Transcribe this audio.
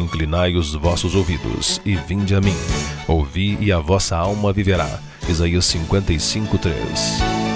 inclinai os vossos ouvidos, e vinde a mim. Ouvi, e a vossa alma viverá. Isaías 55:3.